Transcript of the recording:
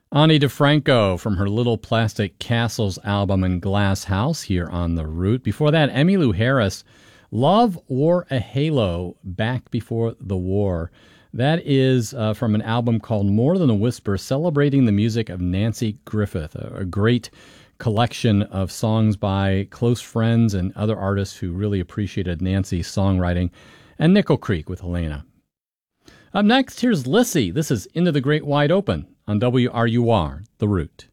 Ani DeFranco from her Little Plastic Castles album and Glass House here on The Root. Before that, Emmylou Harris, Love Wore a Halo, Back Before the War. That is from an album called More Than a Whisper, celebrating the music of Nanci Griffith, a great collection of songs by close friends and other artists who really appreciated Nanci's songwriting, and Nickel Creek with Helena. Up next, here's Lissy. This is Into the Great Wide Open on WRUR, The Root.